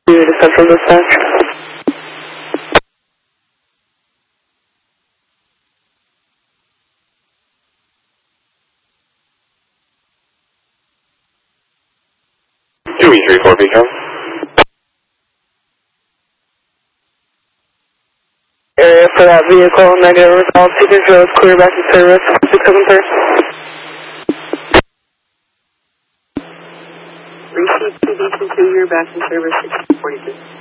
You to Central Dispatch. Two E34 Beacon. Area for that vehicle, negative resolve. Cedars Road, clear back to service. 673. Receive 2 you're back in service 642.